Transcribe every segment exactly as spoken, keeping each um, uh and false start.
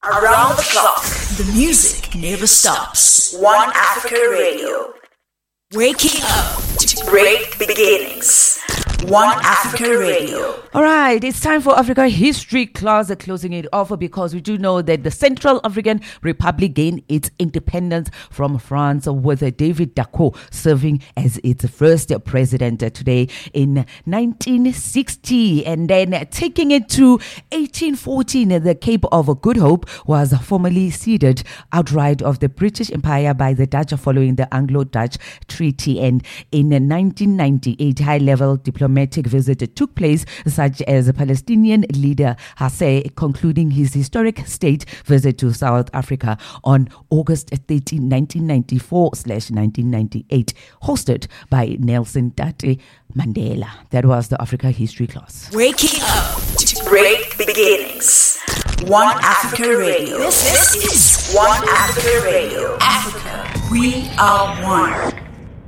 Around the clock, the music never stops. One Africa Radio. Waking up to great beginnings. One Africa Radio. All right, it's time for Africa History class, uh, closing it off because we do know that the Central African Republic gained its independence from France with uh, David Dacko serving as its first president uh, today in nineteen sixty. And then uh, taking it to eighteen fourteen, uh, the Cape of Good Hope was formally ceded outright of the British Empire by the Dutch following the Anglo-Dutch Treaty. And in uh, nineteen ninety-eight, high-level diplomatic visit took place, such as the Palestinian leader Hasseh concluding his historic state visit to South Africa on August thirteenth, nineteen ninety-four slash nineteen ninety-eight, hosted by Nelson Tate Mandela. That was the Africa History class. Waking up to great beginnings. One Africa Radio. This, this is One Africa Radio. Africa, we are one.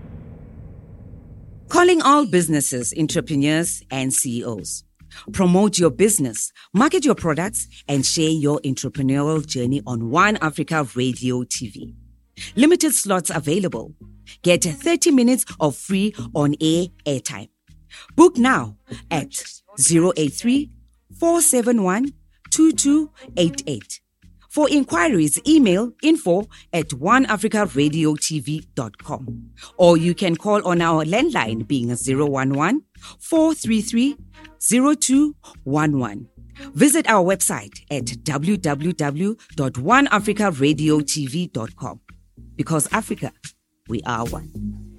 Calling all businesses, entrepreneurs, and C E Os. Promote your business, market your products, and share your entrepreneurial journey on One Africa Radio T V. Limited slots available. Get thirty minutes of free on-air airtime. Book now at zero eight three, four seven one, two two eight eight. For inquiries, email info at one africa radio t v dot com. Or you can call on our landline being zero one one, four three three, zero two one one. Visit our website at w w w dot one africa radio t v dot com. Because Africa, we are one.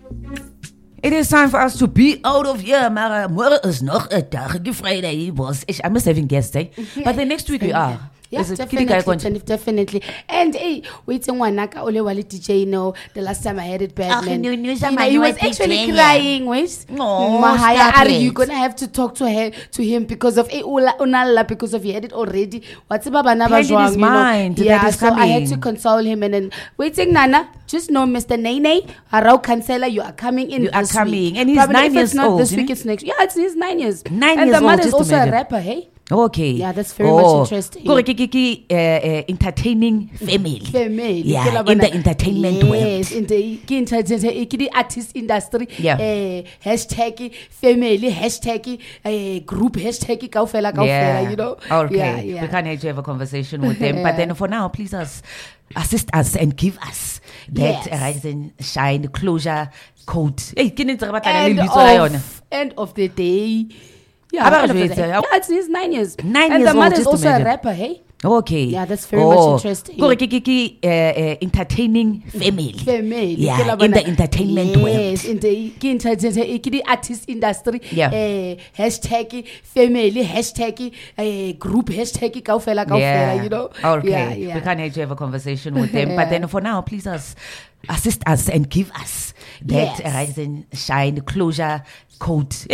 It is time for us to be out of here, Mara. Morgen is nog een dagje Friday, boss. I miss having guests, eh? But the next week we are. Yeah, definitely, definitely. And hey, waiting one naka ole wali D J, you know, the last time I had it bad, man. You know, he was actually crying, wait. No, Mahaya, are you gonna have to talk to her, to him because of eh, unala, because of he had it already. What's about Naba his mind? Yeah, so I had to console him and then waiting, Nana. Just know, Mister Nene, Arau Kansela, you are coming in. You are coming, week. and he's Probably nine if years it's not old. This week, it's next. Yeah, it's he's nine years. Nine and years the old. mother is also a rapper, hey. Okay. Yeah, that's very oh. much interesting. Kore kiki uh, uh, entertaining family. Family. Yeah, in the entertainment yes, world. Yes, in the in the artist industry. Yeah. Uh, hashtag family, hashtag uh, group, hashtag kaufela kaufela, Yeah. you know. Okay. Yeah, yeah. We can't actually have a conversation with them. Yeah. But then for now, please us, assist us and give us that Yes. rise and shine closure code. Hey, can you talk about End that? of, end of the day. Yeah, About end of the it, day. uh, yeah, it's, he's nine years. Nine and years the old, mother is just also imagine. a rapper, hey? Okay. Yeah, that's very oh. much interesting. Kore kiki uh, uh, entertaining family. Family. Yeah, in the entertainment yes, world. Yes, in the, in the, in the artist industry. Yeah. Uh, hashtag family, hashtag uh, group, hashtag kaufela kaufela, Yeah. you know. Okay. Yeah, yeah. We can't actually have a conversation with them. But then for now, please us, assist us and give us that Yes. rise and shine closure code.